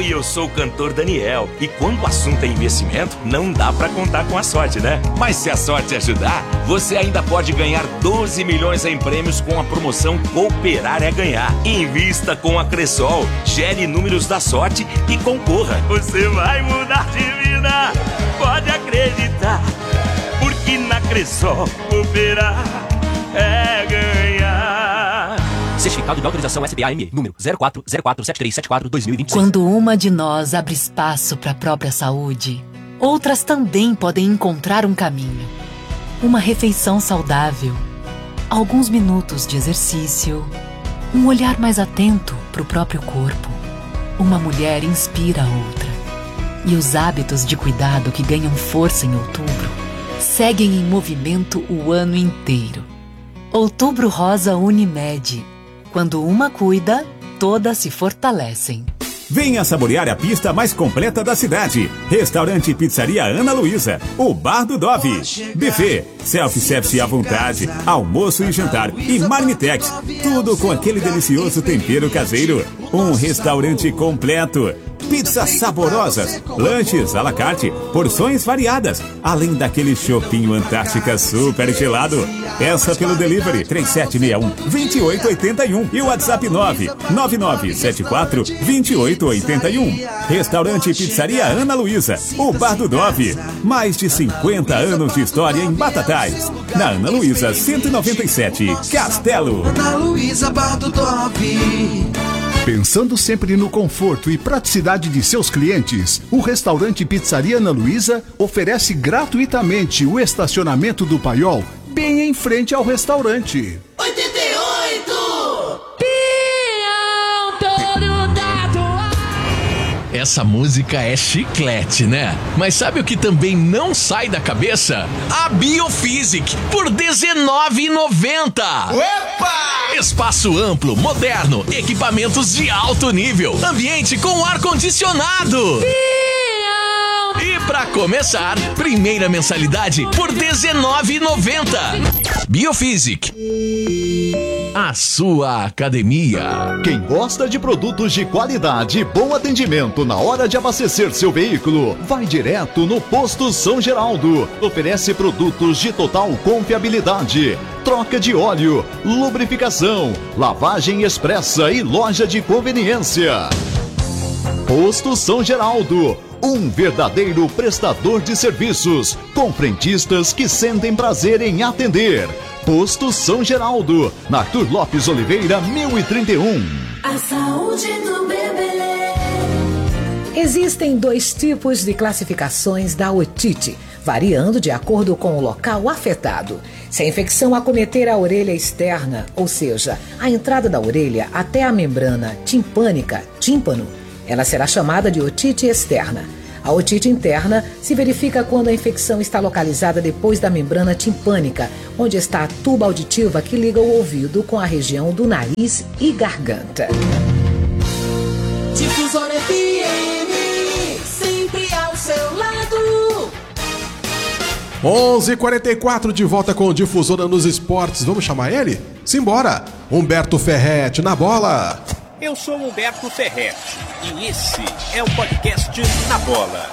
Oi, eu sou o cantor Daniel. E quando o assunto é investimento, não dá pra contar com a sorte, né? Mas se a sorte ajudar, você ainda pode ganhar 12 milhões em prêmios com a promoção Cooperar é Ganhar. Invista com a Cressol, gere números da sorte e concorra. Você vai mudar de vida, pode acreditar. Porque na Cressol, cooperar é ganhar. Certificado de autorização SBAM, número 04047374-2025. Quando uma de nós abre espaço para a própria saúde, outras também podem encontrar um caminho. Uma refeição saudável, alguns minutos de exercício, um olhar mais atento para o próprio corpo. Uma mulher inspira a outra. E os hábitos de cuidado que ganham força em outubro seguem em movimento o ano inteiro. Outubro Rosa Unimed. Quando uma cuida, todas se fortalecem. Venha saborear a pista mais completa da cidade. Restaurante e Pizzaria Ana Luísa, o Bar do Dove. Buffet, self-service à vontade, almoço e jantar e marmitex. Tudo com aquele delicioso tempero caseiro. Um restaurante completo. Pizzas saborosas, lanches à la carte, porções variadas, além daquele chopinho Antártica super gelado. Peça pelo delivery 3761-2881 e o WhatsApp 99974-2881. Restaurante e Pizzaria Ana Luísa, o Bar do Dove. Mais de 50 anos de história em Batatais. Na Ana Luísa 197, Castelo. Ana Luísa, Bar do Dove. Pensando sempre no conforto e praticidade de seus clientes, o restaurante Pizzaria Ana Luísa oferece gratuitamente o estacionamento do Paiol bem em frente ao restaurante. 88! Essa música é chiclete, né? Mas sabe o que também não sai da cabeça? A Biophysic, por R$19,90. Opa! Espaço amplo, moderno, equipamentos de alto nível, ambiente com ar-condicionado. E pra começar, primeira mensalidade por R$19,90. Biophysic, a sua academia. Quem gosta de produtos de qualidade e bom atendimento na hora de abastecer seu veículo, vai direto no Posto São Geraldo. Oferece produtos de total confiabilidade, troca de óleo, lubrificação, lavagem expressa e loja de conveniência. Posto São Geraldo, um verdadeiro prestador de serviços, com frentistas que sentem prazer em atender. Posto São Geraldo, na Arthur Lopes Oliveira, 1031. A saúde do bebê. Existem 2 tipos de classificações da otite, variando de acordo com o local afetado. Se a infecção acometer a orelha externa, ou seja, a entrada da orelha até a membrana timpânica, tímpano, ela será chamada de otite externa. A otite interna se verifica quando a infecção está localizada depois da membrana timpânica, onde está a tuba auditiva que liga o ouvido com a região do nariz e garganta. Difusor FM, sempre ao seu lado. 11h44, de volta com o Difusora nos Esportes. Vamos chamar ele? Simbora! Humberto Ferretti na bola. Eu sou Humberto Ferretti e esse é o podcast Na Bola.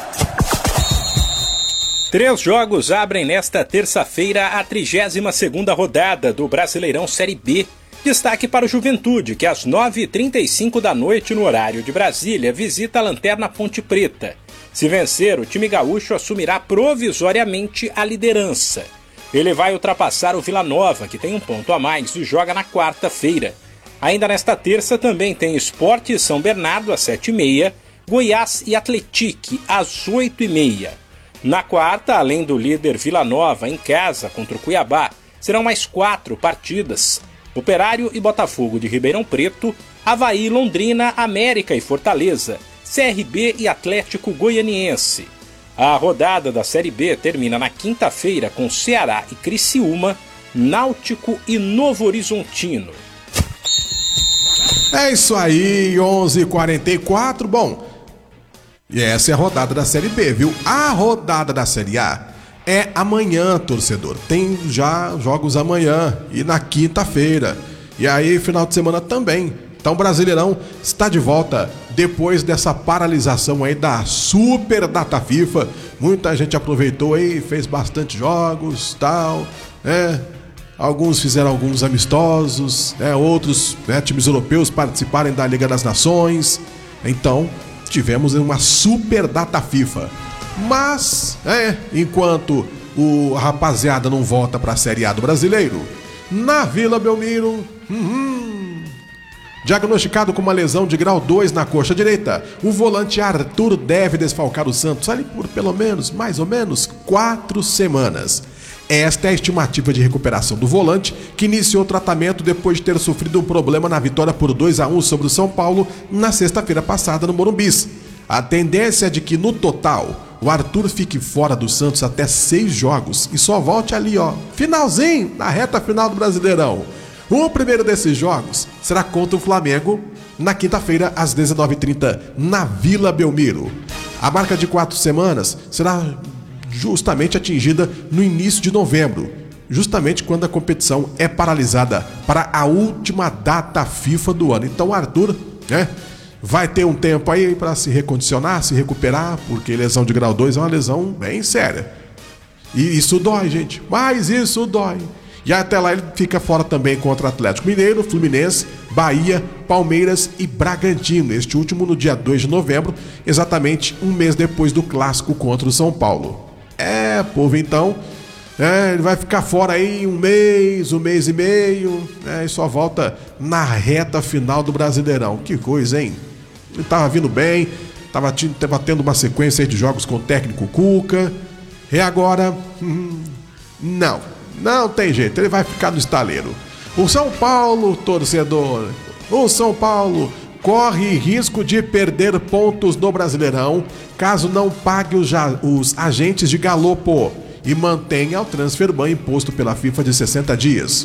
3 jogos abrem nesta terça-feira a 32ª rodada do Brasileirão Série B. Destaque para o Juventude, que às 9h35 da noite no horário de Brasília visita a Lanterna Ponte Preta. Se vencer, o time gaúcho assumirá provisoriamente a liderança. Ele vai ultrapassar o Vila Nova, que tem 1 ponto a mais e joga na quarta-feira. Ainda nesta terça também tem Sport e São Bernardo às 7h30, Goiás e Atlético às 8h30. Na quarta, além do líder Vila Nova em casa contra o Cuiabá, serão mais 4 partidas. Operário e Botafogo de Ribeirão Preto, Avaí, Londrina, América e Fortaleza, CRB e Atlético Goianiense. A rodada da Série B termina na quinta-feira com Ceará e Criciúma, Náutico e Novo Horizontino. É isso aí, 11h44. Bom, e essa é a rodada da Série B, viu? A rodada da Série A é amanhã, torcedor. Tem já jogos amanhã e na quinta-feira. E aí, final de semana também. Então o Brasileirão está de volta depois dessa paralisação aí da super data FIFA. Muita gente aproveitou aí, fez bastante jogos, tal, né? Alguns fizeram alguns amistosos, né? Outros, né, times europeus participarem da Liga das Nações. Então, tivemos uma super data FIFA. Mas, enquanto a rapaziada não volta para a Série A do Brasileiro, na Vila Belmiro, diagnosticado com uma lesão de grau 2 na coxa direita, o volante Arthur deve desfalcar o Santos ali por pelo menos, mais ou menos, 4 semanas. Esta é a estimativa de recuperação do volante, que iniciou o tratamento depois de ter sofrido um problema na vitória por 2-1 sobre o São Paulo na sexta-feira passada no Morumbi. A tendência é de que, no total, o Arthur fique fora do Santos até 6 jogos e só volte ali, finalzinho, na reta final do Brasileirão. O primeiro desses jogos será contra o Flamengo na quinta-feira, às 19h30, na Vila Belmiro. A marca de 4 semanas será justamente atingida no início de novembro, justamente quando a competição é paralisada para a última data FIFA do ano. Então o Arthur, vai ter um tempo aí para se recondicionar, se recuperar, porque lesão de grau 2 é uma lesão bem séria. E isso dói, gente, mas isso dói. E até lá ele fica fora também contra Atlético Mineiro, Fluminense, Bahia, Palmeiras e Bragantino. Este último no dia 2 de novembro, exatamente um mês depois do clássico contra o São Paulo. Povo, então, ele vai ficar fora aí um mês e meio, e só volta na reta final do Brasileirão. Que coisa, hein? Ele tava vindo bem, tava tendo uma sequência aí de jogos com o técnico Cuca, e agora, não tem jeito, ele vai ficar no estaleiro. O São Paulo, torcedor, o São Paulo corre risco de perder pontos no Brasileirão caso não pague os agentes de galopo e mantenha o transfer ban imposto pela FIFA de 60 dias.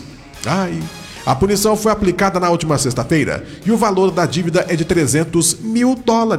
A punição foi aplicada na última sexta-feira e o valor da dívida é de $300 mil,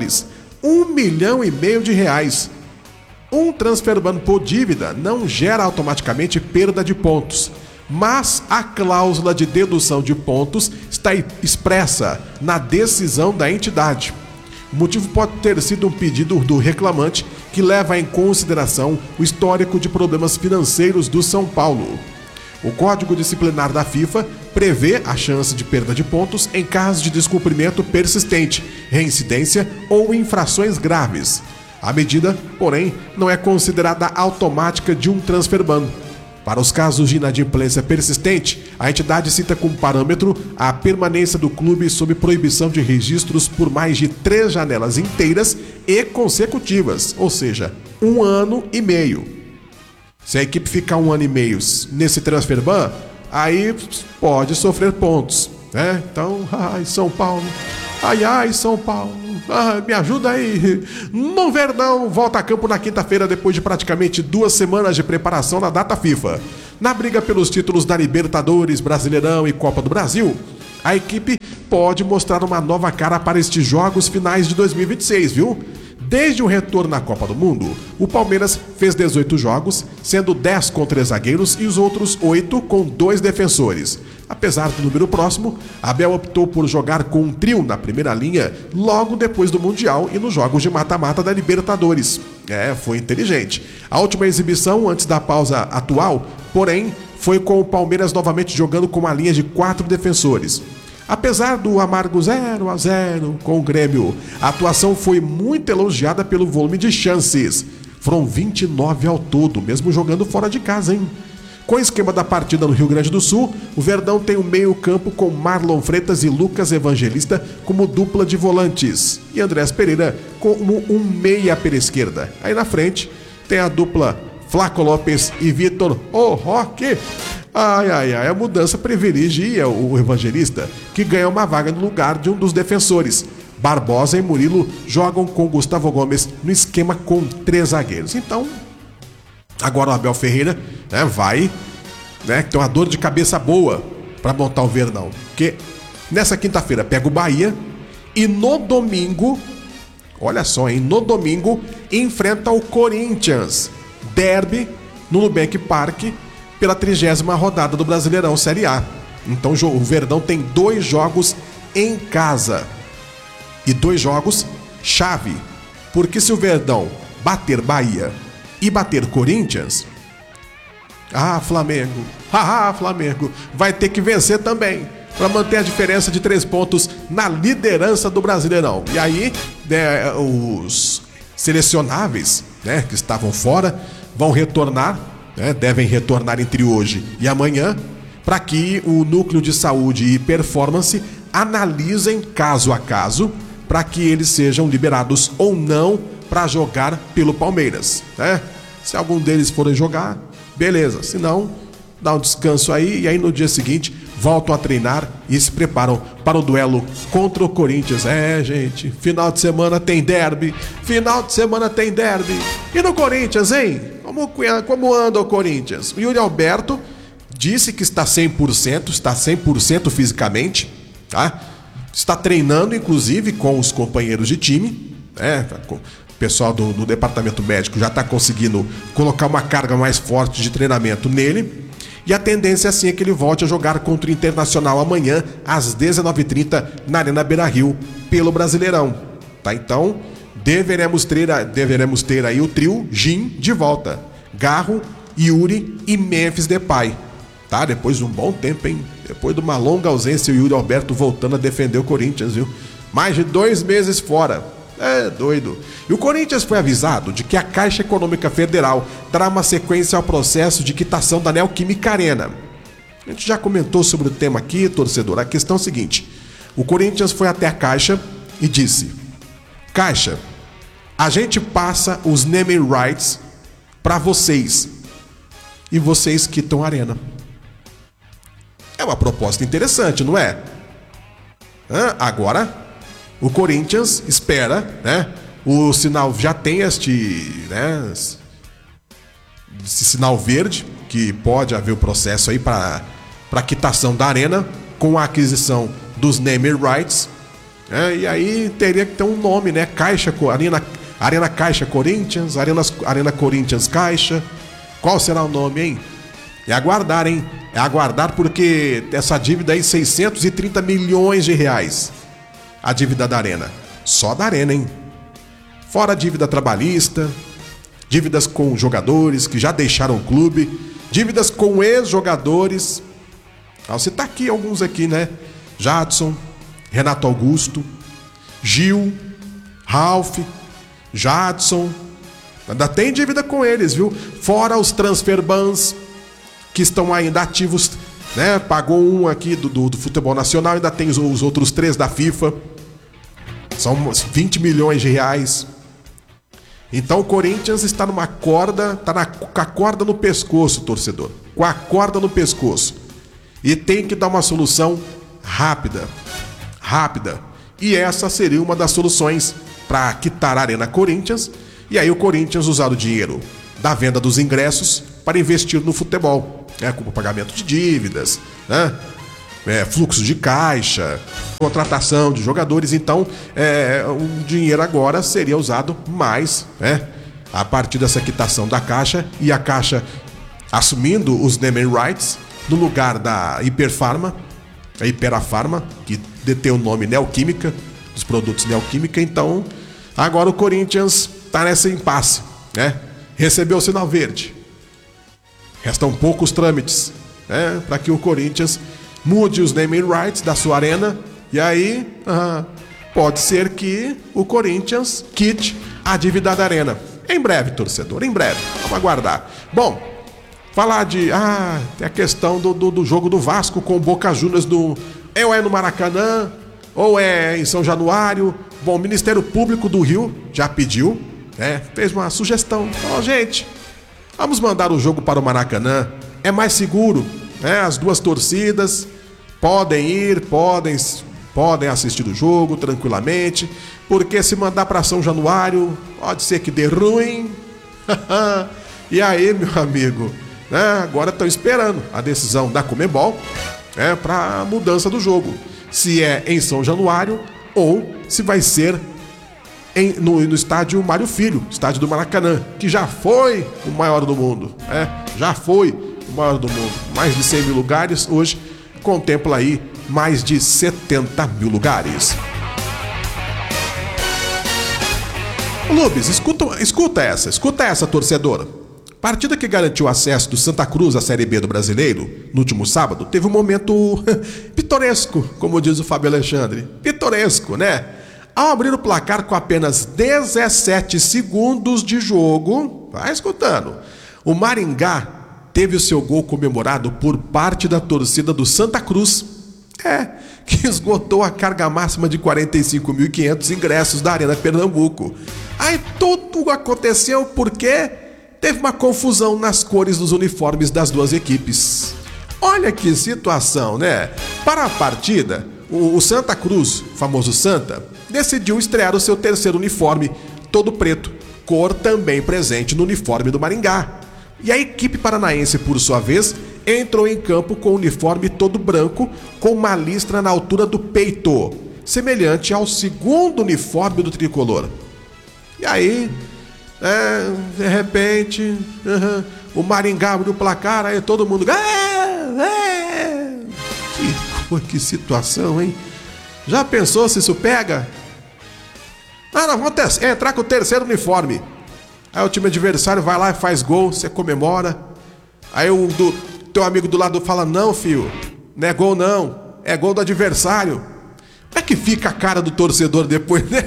R$1,5 milhão de reais. Um transfer ban por dívida não gera automaticamente perda de pontos, mas a cláusula de dedução de pontos está expressa na decisão da entidade. O motivo pode ter sido um pedido do reclamante que leva em consideração o histórico de problemas financeiros do São Paulo. O Código Disciplinar da FIFA prevê a chance de perda de pontos em caso de descumprimento persistente, reincidência ou infrações graves. A medida, porém, não é considerada automática de um transfer ban. Para os casos de inadimplência persistente, a entidade cita como parâmetro a permanência do clube sob proibição de registros por mais de 3 janelas inteiras e consecutivas, ou seja, 1 ano e meio. Se a equipe ficar 1 ano e meio nesse transfer ban, aí pode sofrer pontos, Então, São Paulo, São Paulo. Me ajuda aí. No Verdão, volta a campo na quinta-feira depois de praticamente 2 semanas de preparação na data FIFA. Na briga pelos títulos da Libertadores, Brasileirão e Copa do Brasil, a equipe pode mostrar uma nova cara para estes jogos finais de 2026, viu? Desde o retorno na Copa do Mundo, o Palmeiras fez 18 jogos, sendo 10 com 3 zagueiros e os outros 8 com 2 defensores. Apesar do número próximo, Abel optou por jogar com um trio na primeira linha logo depois do Mundial e nos jogos de mata-mata da Libertadores. Foi inteligente. A última exibição antes da pausa atual, porém, foi com o Palmeiras novamente jogando com uma linha de 4 defensores. Apesar do amargo 0-0 com o Grêmio, a atuação foi muito elogiada pelo volume de chances. Foram 29 ao todo, mesmo jogando fora de casa, hein? Com o esquema da partida no Rio Grande do Sul, o Verdão tem o meio-campo com Marlon Freitas e Lucas Evangelista como dupla de volantes e Andrés Pereira como um meia pela esquerda. Aí na frente tem a dupla Flaco Lopes e Vitor Roque. A mudança privilegia o Evangelista, que ganha uma vaga no lugar de um dos defensores. Barbosa e Murilo jogam com Gustavo Gomes no esquema com 3 zagueiros. Então, agora o Abel Ferreira vai ter uma dor de cabeça boa para montar o Verdão. Porque nessa quinta-feira pega o Bahia e no domingo, olha só, no domingo enfrenta o Corinthians. Derby no Nubank Park pela 30ª rodada do Brasileirão Série A. Então o Verdão tem 2 jogos em casa. E 2 jogos chave, porque se o Verdão bater Bahia e bater Corinthians, Flamengo, Flamengo vai ter que vencer também para manter a diferença de 3 pontos na liderança do Brasileirão. E aí, os selecionáveis, né, que estavam fora, vão retornar, né, devem retornar entre hoje e amanhã, para que o Núcleo de Saúde e Performance analisem caso a caso, para que eles sejam liberados ou não para jogar pelo Palmeiras, né? Se algum deles forem jogar, beleza. Se não, dá um descanso aí e aí no dia seguinte voltam a treinar e se preparam para o duelo contra o Corinthians. Gente, final de semana tem derby. E no Corinthians, hein? Como anda o Corinthians? O Yuri Alberto disse que está 100% fisicamente, tá? Está treinando, inclusive, com os companheiros de time, né? O pessoal do departamento médico já está conseguindo colocar uma carga mais forte de treinamento nele. E a tendência assim é que ele volte a jogar contra o Internacional amanhã, às 19h30, na Arena Beira-Rio, pelo Brasileirão. Tá? Então, deveremos ter aí o trio Jim de volta. Garro, Yuri e Memphis Depay. Tá? Depois de um bom tempo, hein? Depois de uma longa ausência, o Yuri Alberto voltando a defender o Corinthians, viu? Mais de 2 meses fora. É doido. E o Corinthians foi avisado de que a Caixa Econômica Federal dará uma sequência ao processo de quitação da Neoquímica Arena. A gente já comentou sobre o tema aqui, torcedor. A questão é a seguinte: o Corinthians foi até a Caixa e disse: Caixa, a gente passa os naming rights para vocês e vocês quitam a Arena. É uma proposta interessante, não é? Agora, o Corinthians espera, né? O sinal já tem esse sinal verde, que pode haver o processo aí para quitação da Arena, com a aquisição dos naming rights. E aí teria que ter um nome, né? Arena Caixa Corinthians, Arena Corinthians Caixa. Qual será o nome, hein? É aguardar, hein? É aguardar, porque essa dívida aí, 630 milhões de reais. A dívida da Arena. Só da Arena, hein? Fora a dívida trabalhista, dívidas com jogadores que já deixaram o clube, dívidas com ex-jogadores. Vou citar aqui alguns aqui, né? Jadson, Renato Augusto, Gil, Ralf, Jadson. Ainda tem dívida com eles, viu? Fora os transfer bans que estão ainda ativos, né? Pagou um aqui do futebol nacional, ainda tem os outros 3 da FIFA. São 20 milhões de reais. Então o Corinthians está numa corda, com a corda no pescoço, torcedor. Com a corda no pescoço. E tem que dar uma solução rápida. E essa seria uma das soluções para quitar a Arena Corinthians. E aí o Corinthians usar o dinheiro da venda dos ingressos para investir no futebol, né? Com o pagamento de dívidas, né? Fluxo de caixa, contratação de jogadores. Então o dinheiro agora seria usado mais, né? A partir dessa quitação da Caixa, e a Caixa assumindo os naming rights no lugar da Hiperfarma, a Hiperafarma, que detém o nome Neoquímica, dos produtos Neoquímica. Então agora o Corinthians está nessa impasse, né? Recebeu o sinal verde. Restam poucos trâmites, né? Para que o Corinthians mude os naming rights da sua arena. E aí pode ser que o Corinthians quite a dívida da Arena. Em breve, torcedor, em breve. Vamos aguardar. Bom, falar de... tem a questão do jogo do Vasco com o Boca Juniors ou é no Maracanã, ou é em São Januário. Bom, o Ministério Público do Rio já pediu, né? Fez uma sugestão. Falou, gente, vamos mandar o jogo para o Maracanã. É mais seguro, né? As duas torcidas podem ir, podem assistir o jogo tranquilamente, porque se mandar para São Januário, pode ser que dê ruim. E aí, meu amigo, né? Agora estão esperando a decisão da Conmebol, né, para a mudança do jogo. Se é em São Januário ou se vai ser no estádio Mário Filho, estádio do Maracanã, que já foi o maior do mundo, né? Já foi o maior do mundo. Mais de 100 mil lugares, hoje contempla aí mais de 70 mil lugares. Lubes, escuta essa, torcedor. Partida que garantiu o acesso do Santa Cruz à Série B do Brasileiro, no último sábado, teve um momento pitoresco, como diz o Fábio Alexandre. Pitoresco, né? Ao abrir o placar com apenas 17 segundos de jogo, vai escutando, o Maringá teve o seu gol comemorado por parte da torcida do Santa Cruz, que esgotou a carga máxima de 45.500 ingressos da Arena Pernambuco. Aí tudo aconteceu porque teve uma confusão nas cores dos uniformes das duas equipes. Olha que situação, né? Para a partida, o Santa Cruz, famoso Santa, decidiu estrear o seu terceiro uniforme, todo preto, cor também presente no uniforme do Maringá. E a equipe paranaense, por sua vez, entrou em campo com o uniforme todo branco, com uma listra na altura do peito, semelhante ao segundo uniforme do tricolor. E aí, de repente, o Maringá abriu o placar, aí todo mundo... Que situação, hein? Já pensou se isso pega? Não, vamos entrar com o terceiro uniforme. Aí o time adversário vai lá e faz gol, você comemora. Aí o teu amigo do lado fala, não, filho, não é gol não, é gol do adversário. Como é que fica a cara do torcedor depois, né?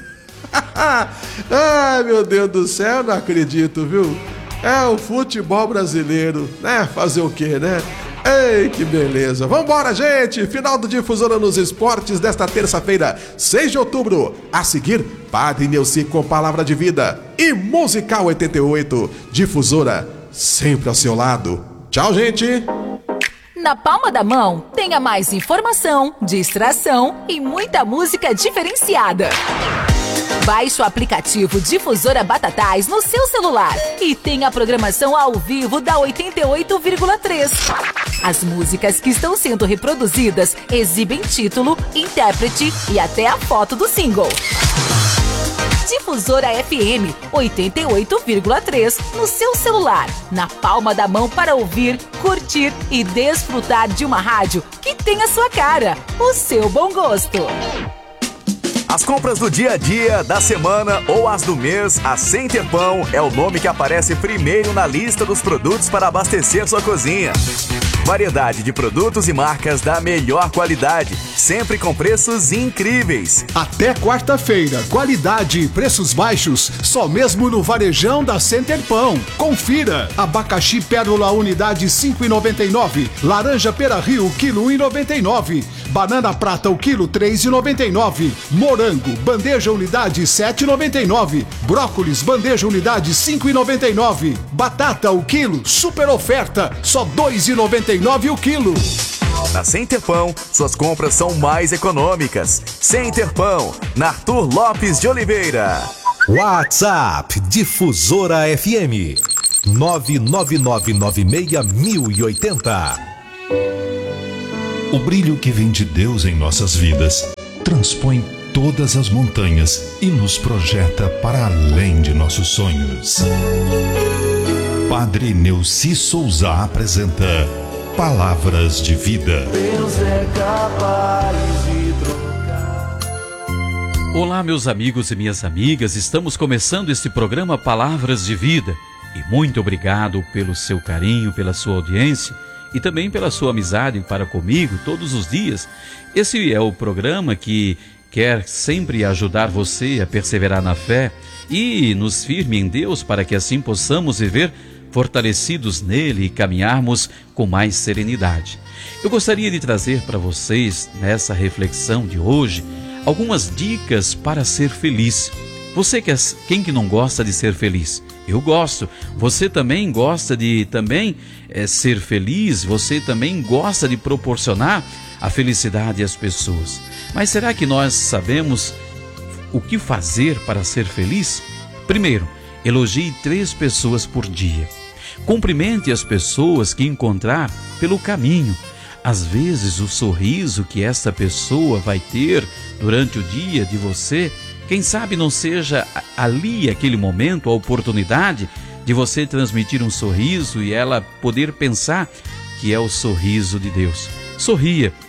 Ai, meu Deus do céu, não acredito, viu? É o futebol brasileiro, né? Fazer o quê, né? Ei, que beleza. Vambora, gente! Final do Difusora nos Esportes desta terça-feira, 6 de outubro. A seguir, Padre Neuci com Palavra de Vida e Musical 88. Difusora, sempre ao seu lado. Tchau, gente! Na palma da mão, tenha mais informação, distração e muita música diferenciada. Baixe o aplicativo Difusora Batatais no seu celular e tenha a programação ao vivo da 88,3. As músicas que estão sendo reproduzidas exibem título, intérprete e até a foto do single. Difusora FM 88,3 no seu celular, na palma da mão para ouvir, curtir e desfrutar de uma rádio que tem a sua cara, o seu bom gosto. As compras do dia a dia, da semana ou as do mês, a Center Pão é o nome que aparece primeiro na lista dos produtos para abastecer sua cozinha. Variedade de produtos e marcas da melhor qualidade, sempre com preços incríveis. Até quarta-feira, qualidade e preços baixos, só mesmo no Varejão da Center Pão. Confira: abacaxi pérola unidade 5,99, laranja Pera Rio quilo 1,99, banana prata o quilo 3,99, morango bandeja unidade 7,99, brócolis bandeja unidade 5,99, batata o quilo super oferta só 2,99 o quilo. Na Center Pão, suas compras são mais econômicas. Center Pão, na Arthur Lopes de Oliveira. WhatsApp Difusora FM 999961080. O brilho que vem de Deus em nossas vidas transpõe todas as montanhas e nos projeta para além de nossos sonhos. Padre Neuci Souza apresenta Palavras de Vida. Deus é capaz de trocar. Olá, meus amigos e minhas amigas, estamos começando este programa Palavras de Vida. E muito obrigado pelo seu carinho, pela sua audiência e também pela sua amizade para comigo todos os dias. Esse é o programa que quer sempre ajudar você a perseverar na fé e nos firme em Deus para que assim possamos viver fortalecidos nele e caminharmos com mais serenidade. Eu gostaria de trazer para vocês, nessa reflexão de hoje, algumas dicas para ser feliz. Você quem que não gosta de ser feliz? Eu gosto. Você também gosta de ser feliz? Você também gosta de proporcionar a felicidade às pessoas. Mas será que nós sabemos o que fazer para ser feliz? Primeiro, elogie 3 pessoas por dia. Cumprimente as pessoas que encontrar pelo caminho. Às vezes o sorriso que esta pessoa vai ter durante o dia de você, quem sabe não seja ali aquele momento, a oportunidade de você transmitir um sorriso e ela poder pensar que é o sorriso de Deus. Sorria,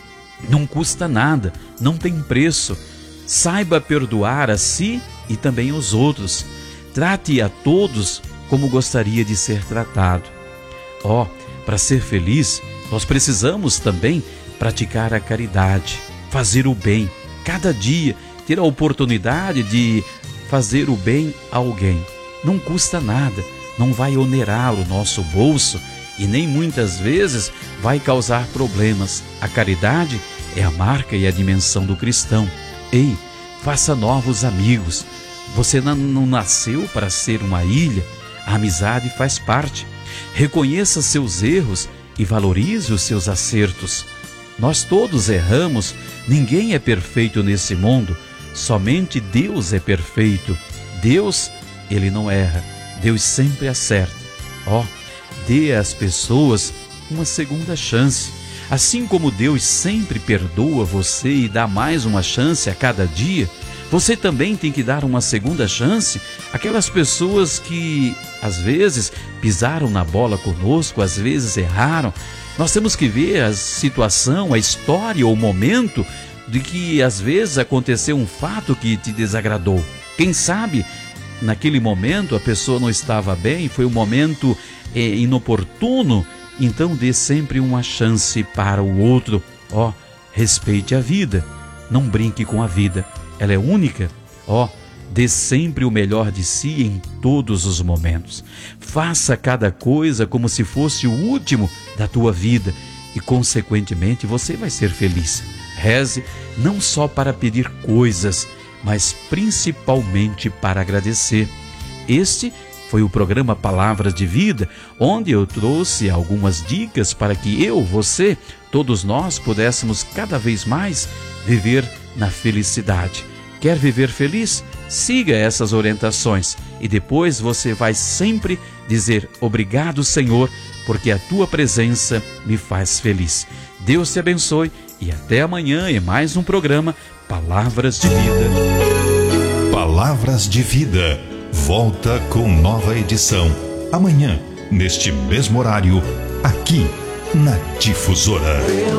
Não custa nada, não tem preço. Saiba perdoar a si e também aos outros. Trate a todos como gostaria de ser tratado. Para ser feliz, nós precisamos também praticar a caridade, fazer o bem. Cada dia ter a oportunidade de fazer o bem a alguém. Não custa nada, não vai onerar o nosso bolso e nem muitas vezes vai causar problemas. A caridade é a marca e a dimensão do cristão. Ei, faça novos amigos. Você não nasceu para ser uma ilha. A amizade faz parte. Reconheça seus erros e valorize os seus acertos. Nós todos erramos, ninguém é perfeito nesse mundo. Somente Deus é perfeito. Deus, Ele não erra. Deus sempre acerta. Dê às pessoas uma segunda chance. Assim como Deus sempre perdoa você e dá mais uma chance a cada dia, você também tem que dar uma segunda chance àquelas pessoas que, às vezes, pisaram na bola conosco, às vezes erraram. Nós temos que ver a situação, a história, o momento de que, às vezes, aconteceu um fato que te desagradou. Quem sabe, naquele momento, a pessoa não estava bem, foi um momento inoportuno. Então dê sempre uma chance para o outro. Respeite a vida. Não brinque com a vida. Ela é única. Dê sempre o melhor de si em todos os momentos. Faça cada coisa como se fosse o último da tua vida e, consequentemente, você vai ser feliz. Reze não só para pedir coisas, mas principalmente para agradecer. Este foi o programa Palavras de Vida, onde eu trouxe algumas dicas para que eu, você, todos nós pudéssemos cada vez mais viver na felicidade. Quer viver feliz? Siga essas orientações e depois você vai sempre dizer: obrigado, Senhor, porque a tua presença me faz feliz. Deus te abençoe e até amanhã em mais um programa Palavras de Vida. Palavras de Vida. Volta com nova edição amanhã, neste mesmo horário, aqui na Difusora.